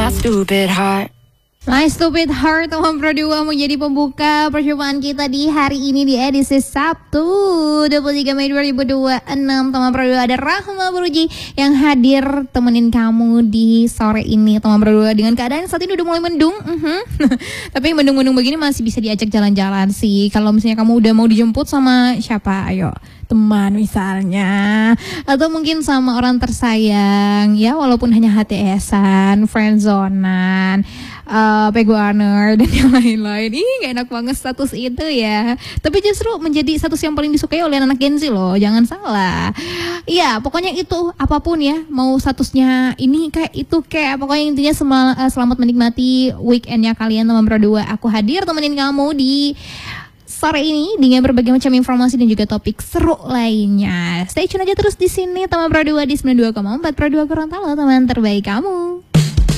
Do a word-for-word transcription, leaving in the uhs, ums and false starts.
my stupid heart. My Stupid Heart teman Pro dua menjadi pembuka perjumpaan kita di hari ini di edisi Sabtu dua puluh tiga Mei dua ribu dua puluh enam. Teman Pro dua ada Rahma Buruji yang hadir temenin kamu di sore ini teman Pro dua, dengan keadaan saat ini udah mulai mendung. uh-huh. Tapi mendung-mendung begini masih bisa diajak jalan-jalan sih. Kalau misalnya kamu udah mau dijemput sama siapa, ayo teman misalnya, atau mungkin sama orang tersayang ya, walaupun hanya H T S-an, friendzonan, uh, peguaner dan yang lain-lain. Ih, gak enak banget status itu ya. Tapi justru menjadi status yang paling disukai oleh anak Gen Z loh, jangan salah. Iya, pokoknya itu apapun ya, mau statusnya ini kayak itu kayak, pokoknya intinya sema- uh, selamat menikmati weekendnya kalian teman Pro dua. Aku hadir temenin kamu di sore ini dengan berbagai macam informasi dan juga topik seru lainnya. Stay tune aja terus di sini teman Pro dua di sembilan puluh dua koma empat Pro dua Gorontalo, teman terbaik kamu.